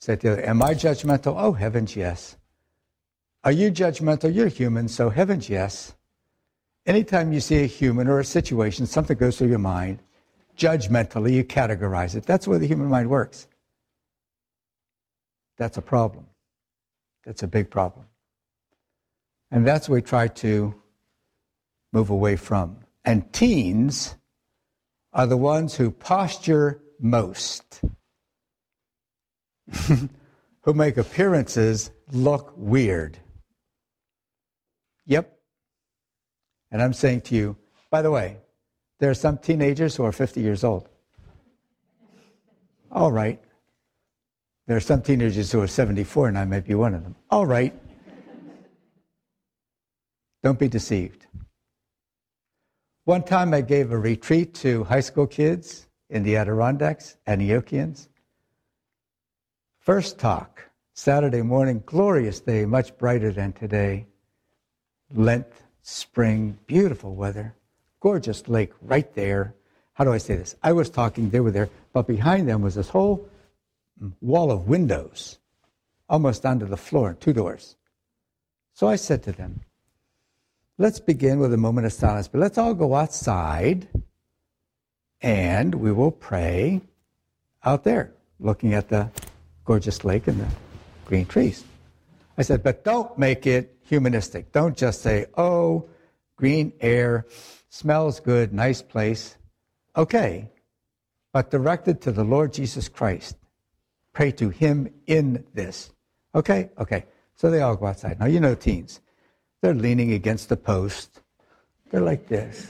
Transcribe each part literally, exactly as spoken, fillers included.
Say to the other, am I judgmental? Oh, heavens, yes. Are you judgmental? You're human, so heavens, yes. Anytime you see a human or a situation, something goes through your mind, judgmentally, you categorize it. That's where the human mind works. That's a problem. That's a big problem. And that's what we try to move away from. And teens are the ones who posture most, who make appearances look weird. Yep. And I'm saying to you, by the way, there are some teenagers who are fifty years old. All right. There are some teenagers who are seventy-four, and I might be one of them. All right. Don't be deceived. One time I gave a retreat to high school kids in the Adirondacks, Antiochians. First talk, Saturday morning, glorious day, much brighter than today. Lent, spring, beautiful weather, gorgeous lake right there. How do I say this? I was talking, they were there, but behind them was this whole wall of windows, almost down to the floor, two doors. So I said to them, let's begin with a moment of silence, but let's all go outside and we will pray out there, looking at the gorgeous lake and the green trees. I said, but don't make it humanistic. Don't just say, oh, green air, smells good, nice place. Okay, but directed to the Lord Jesus Christ. Pray to him in this. Okay, okay. So they all go outside. Now, you know teens. They're leaning against the post. They're like this.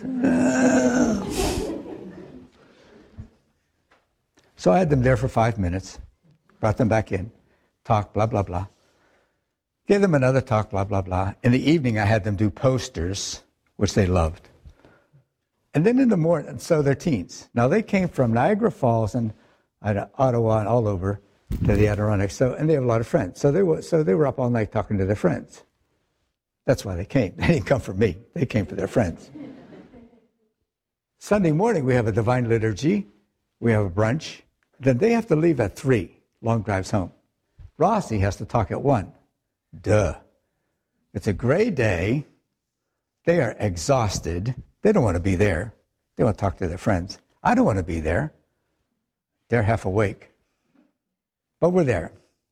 So I had them there for five minutes, brought them back in, talked, blah, blah, blah. Gave them another talk, blah, blah, blah. In the evening, I had them do posters, which they loved. And then in the morning, so they're teens. Now, they came from Niagara Falls and Ottawa and all over to the Adirondacks, so, and they have a lot of friends. So they were, so they were up all night talking to their friends. That's why they came. They didn't come for me. They came for their friends. Sunday morning, we have a divine liturgy. We have a brunch. Then they have to leave at three, long drives home. Rossi has to talk at one. Duh. It's a gray day. They are exhausted. They don't want to be there. They want to talk to their friends. I don't want to be there. They're half awake. But we're there.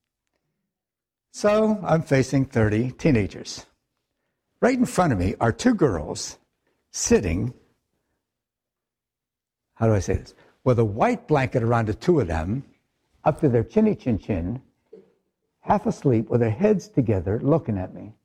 So I'm facing thirty teenagers. Right in front of me are two girls sitting, how do I say this, with a white blanket around the two of them, up to their chinny chin chin, half asleep with their heads together, looking at me.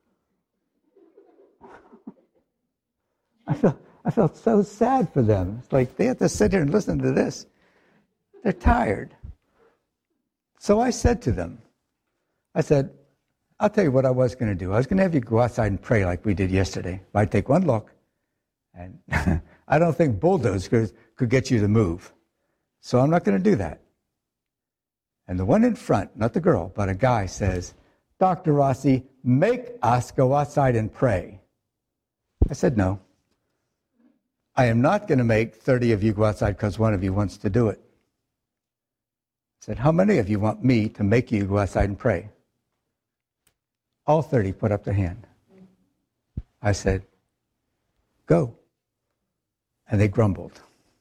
I felt, I felt so sad for them. It's like they have to sit here and listen to this. They're tired. So I said to them, I said, I'll tell you what I was going to do. I was going to have you go outside and pray like we did yesterday. I'd take one look, and I don't think bulldozers could get you to move. So I'm not going to do that. And the one in front, not the girl, but a guy says, Doctor Rossi, make us go outside and pray. I said, no. I am not going to make thirty of you go outside because one of you wants to do it. I said, how many of you want me to make you go outside and pray? All thirty put up their hand. I said, go. And they grumbled.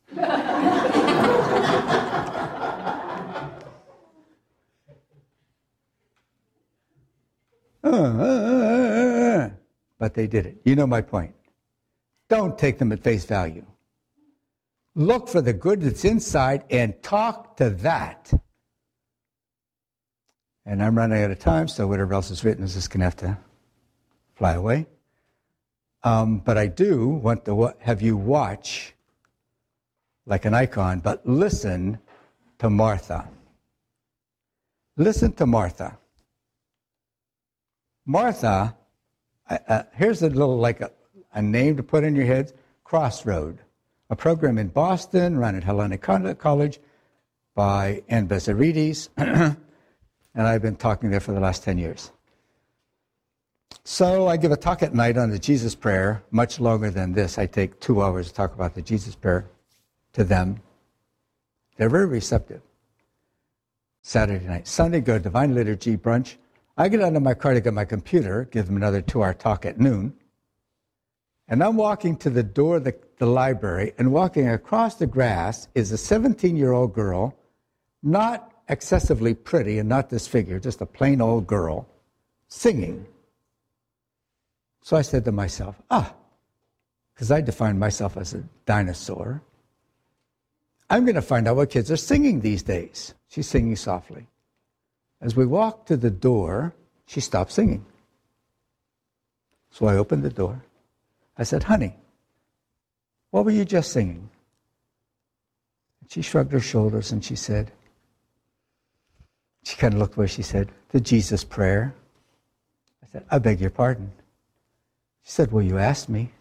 Uh, uh, uh, uh. But they did it. You know my point. Don't take them at face value. Look for the good that's inside and talk to that. And I'm running out of time, so whatever else is written is just going to have to fly away. Um, but I do want to have you watch, like an icon, but listen to Martha. Listen to Martha. Martha, uh, here's a little, like a, a name to put in your heads, Crossroad, a program in Boston run at Hellenic College by Ann Bezarides. And I've been talking there for the last ten years. So I give a talk at night on the Jesus Prayer, much longer than this. I take two hours to talk about the Jesus Prayer to them. They're very receptive. Saturday night. Sunday, go to Divine Liturgy brunch. I get out of my car to get my computer, give them another two-hour talk at noon. And I'm walking to the door of the, the library, and walking across the grass is a seventeen-year-old girl, not excessively pretty and not disfigured, just a plain old girl, singing. So I said to myself, ah, because I define myself as a dinosaur, I'm going to find out what kids are singing these days. She's singing softly. As we walked to the door, she stopped singing. So I opened the door. I said, honey, what were you just singing? She shrugged her shoulders and she said, she kind of looked where she said, the Jesus prayer. I said, I beg your pardon. She said, well, you asked me.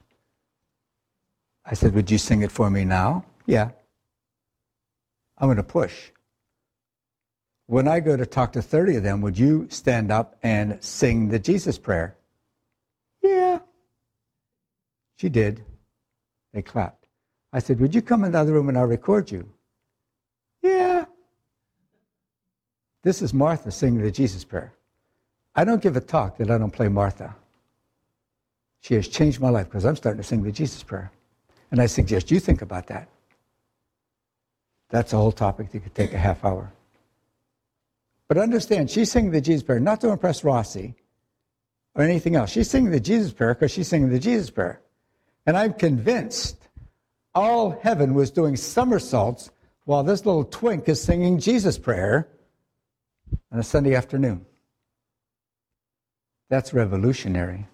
I said, would you sing it for me now? Yeah. I'm going to push. When I go to talk to thirty of them, would you stand up and sing the Jesus prayer? Yeah. She did. They clapped. I said, would you come in the other room and I'll record you? Yeah. This is Martha singing the Jesus prayer. I don't give a talk that I don't play Martha. She has changed my life because I'm starting to sing the Jesus prayer. And I suggest you think about that. That's a whole topic that could take a half hour. But understand, she's singing the Jesus prayer not to impress Rossi or anything else. She's singing the Jesus prayer because she's singing the Jesus prayer. And I'm convinced all heaven was doing somersaults while this little twink is singing Jesus prayer on a Sunday afternoon. That's revolutionary.